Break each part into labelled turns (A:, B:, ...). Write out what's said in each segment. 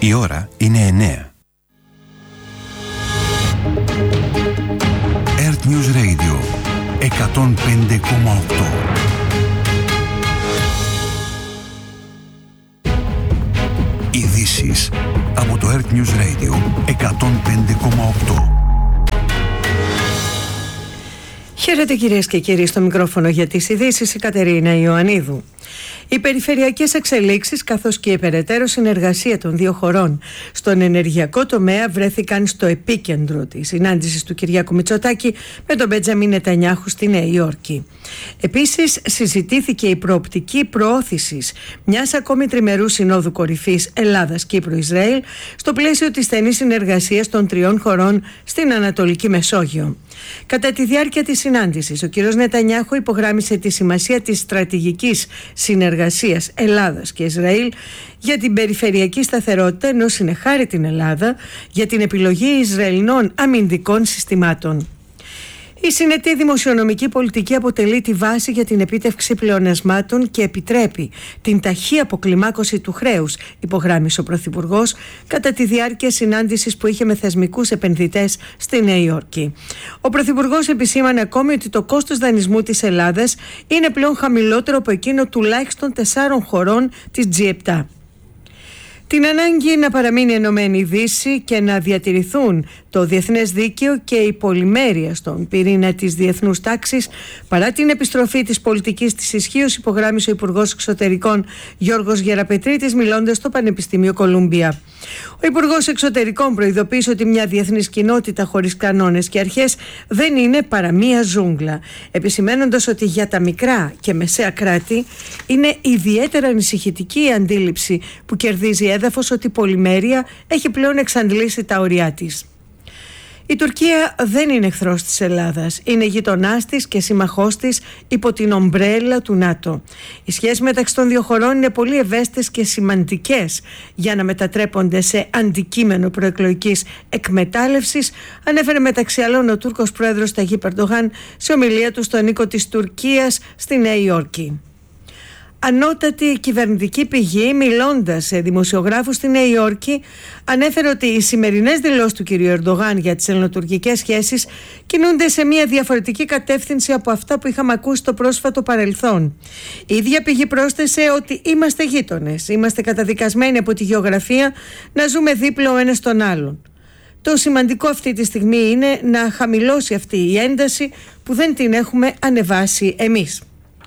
A: Η ώρα είναι 9. Earth News Radio 105,8. Ειδήσεις από το Earth News Radio 105,8.
B: Χαίρετε κυρίες και κύριοι, στο μικρόφωνο για τις ειδήσεις η Κατερίνα Ιωαννίδου. Οι περιφερειακές εξελίξεις καθώς και η περαιτέρω συνεργασία των δύο χωρών στον ενεργειακό τομέα βρέθηκαν στο επίκεντρο της συνάντησης του Κυριάκου Μητσοτάκη με τον Μπεντζαμίν Νετανιάχου στη Νέα Υόρκη. Επίσης συζητήθηκε η προοπτική προώθησης μιας ακόμη τριμερούς συνόδου κορυφής Ελλάδας-Κύπρου-Ισραήλ στο πλαίσιο της στενής συνεργασίας των τριών χωρών στην Ανατολική Μεσόγειο. Κατά τη διάρκεια της συνάντησης, ο κ. Νετανιάχου υπογράμμισε τη σημασία της στρατηγικής συνεργασίας Ελλάδας και Ισραήλ για την περιφερειακή σταθερότητα, ενώ συνεχάρει την Ελλάδα για την επιλογή Ισραηλινών αμυντικών συστημάτων. Η συνετή δημοσιονομική πολιτική αποτελεί τη βάση για την επίτευξη πλεονασμάτων και επιτρέπει την ταχύ αποκλιμάκωση του χρέους, υπογράμμισε ο Πρωθυπουργός κατά τη διάρκεια συνάντησης που είχε με θεσμικούς επενδυτές στη Νέα Υόρκη. Ο Πρωθυπουργός επισήμανε ακόμη ότι το κόστος δανεισμού της Ελλάδας είναι πλέον χαμηλότερο από εκείνο τουλάχιστον 4 χωρών της G7. Την ανάγκη να παραμείνει ενωμένη η Δύση και να διατηρηθούν το διεθνές δίκαιο και η πολυμέρεια στον πυρήνα της διεθνούς τάξης παρά την επιστροφή της πολιτικής της ισχύως, υπογράμμισε ο Υπουργός Εξωτερικών Γιώργος Γεραπετρίτης μιλώντας στο Πανεπιστήμιο Κολούμπια. Ο Υπουργός Εξωτερικών προειδοποίησε ότι μια διεθνής κοινότητα χωρίς κανόνες και αρχές δεν είναι παρά μια ζούγκλα, επισημένοντας ότι για τα μικρά και μεσαία κράτη είναι ιδιαίτερα ανησυχητική η αντίληψη που κερδίζει έδαφος ότι η πολυμέρεια έχει πλέον εξαντλήσει τα ωριά της. Η Τουρκία δεν είναι εχθρός της Ελλάδας, είναι γειτονάς της και σύμμαχός της υπό την ομπρέλα του ΝΑΤΟ. Οι σχέσεις μεταξύ των δύο χωρών είναι πολύ ευαίσθητες και σημαντικές για να μετατρέπονται σε αντικείμενο προεκλογικής εκμετάλλευσης, ανέφερε μεταξύ άλλων ο Τούρκος πρόεδρος Ταγίπ Ερντογάν σε ομιλία του στον οίκο της Τουρκίας στη Νέα Υόρκη. Ανώτατη κυβερνητική πηγή, μιλώντας σε δημοσιογράφους στη Νέα Υόρκη, ανέφερε ότι οι σημερινές δηλώσεις του κ. Ερντογάν για τις ελληνοτουρκικές σχέσεις κινούνται σε μια διαφορετική κατεύθυνση από αυτά που είχαμε ακούσει στο πρόσφατο παρελθόν. Η ίδια πηγή πρόσθεσε ότι είμαστε γείτονες, είμαστε καταδικασμένοι από τη γεωγραφία να ζούμε δίπλα ο ένας τον άλλον. Το σημαντικό αυτή τη στιγμή είναι να χαμηλώσει αυτή η ένταση που δεν την έχουμε ανεβάσει εμείς.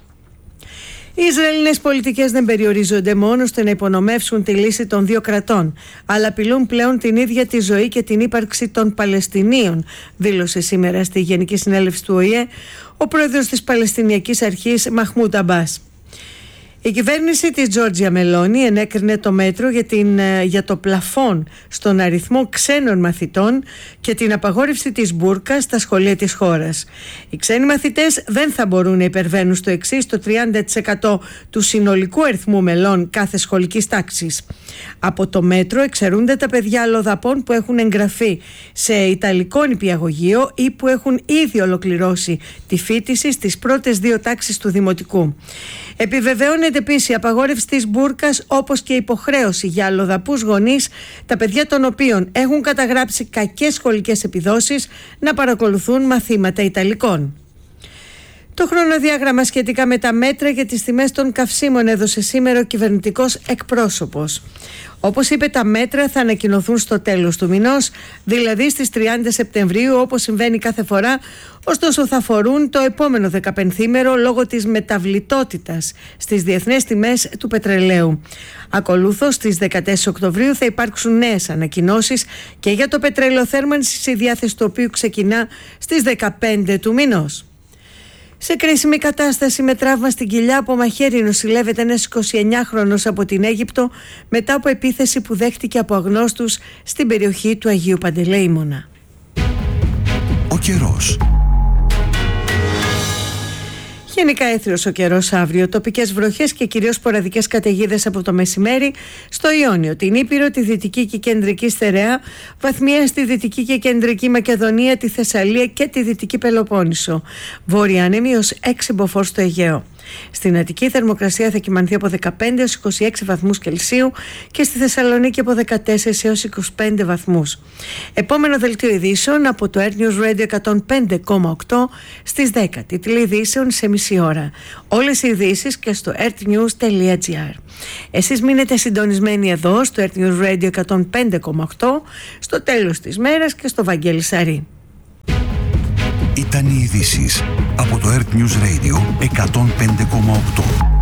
B: Οι Ισραηλινές πολιτικές δεν περιορίζονται μόνο στο να υπονομεύσουν τη λύση των δύο κρατών, αλλά απειλούν πλέον την ίδια τη ζωή και την ύπαρξη των Παλαιστινίων, δήλωσε σήμερα στη Γενική Συνέλευση του ΟΗΕ ο πρόεδρος της Παλαιστινιακής Αρχής Μαχμούντ Αμπάς. Η κυβέρνηση της Τζόρτζια Μελόνι ενέκρινε το μέτρο για το πλαφόν στον αριθμό ξένων μαθητών και την απαγόρευση της μπούρκας στα σχολεία της χώρας. Οι ξένοι μαθητές δεν θα μπορούν να υπερβαίνουν στο εξής το 30% του συνολικού αριθμού μελών κάθε σχολικής τάξης. Από το μέτρο εξαιρούνται τα παιδιά αλλοδαπών που έχουν εγγραφεί σε ιταλικό νηπιαγωγείο ή που έχουν ήδη ολοκληρώσει τη φοιτηση στις πρώτες 2 τάξεις του δημοτικού. Επιβεβαιώνεται επίσης η απαγόρευση της μπούρκας, όπως και η υποχρέωση για αλλοδαπούς γονείς, τα παιδιά των οποίων έχουν καταγράψει κακές σχολικές επιδόσεις, να παρακολουθούν μαθήματα Ιταλικών. Το χρονοδιάγραμμα σχετικά με τα μέτρα για τις τιμές των καυσίμων έδωσε σήμερα ο κυβερνητικός εκπρόσωπος. Όπως είπε, τα μέτρα θα ανακοινωθούν στο τέλος του μηνός, δηλαδή στις 30 Σεπτεμβρίου, όπως συμβαίνει κάθε φορά, ωστόσο θα αφορούν το επόμενο 15ήμερο λόγω της μεταβλητότητας στις διεθνές τιμές του πετρελαίου. Ακολούθως, στις 14 Οκτωβρίου θα υπάρξουν νέες ανακοινώσεις και για το πετρέλαιο θέρμανσης, η διάθεση του οποίου ξεκινά στις 15 του μηνός. Σε κρίσιμη κατάσταση με τραύμα στην κοιλιά από μαχαίρι νοσηλεύεται ένας 29χρονος από την Αίγυπτο μετά από επίθεση που δέχτηκε από αγνώστους στην περιοχή του Αγίου Παντελεήμωνα.
A: Ο καιρός.
B: Γενικά έθριος ο καιρός αύριο, τοπικές βροχές και κυρίως σποραδικές καταιγίδες από το μεσημέρι στο Ιόνιο, την Ήπειρο, τη Δυτική και Κεντρική Στερεά, βαθμία στη Δυτική και Κεντρική Μακεδονία, τη Θεσσαλία και τη Δυτική Πελοπόννησο. Βόρεια άνεμη ως 6 μποφόρ στο Αιγαίο. Στην Αττική η θερμοκρασία θα κυμανθεί από 15 έως 26 βαθμούς Κελσίου και στη Θεσσαλονίκη από 14 έως 25 βαθμούς. Επόμενο δελτίο ειδήσεων από το Air News Radio 105,8 στις 10. Τίτλοι ειδήσεων σε μισή ώρα. Όλες οι ειδήσεις και στο earthnews.gr. Εσείς μείνετε συντονισμένοι εδώ στο Air News Radio 105,8 στο τέλος της μέρας και στο Βαγγέλη Σαρή.
A: Ήταν οι ειδήσεις από το Earth News Radio 105,8.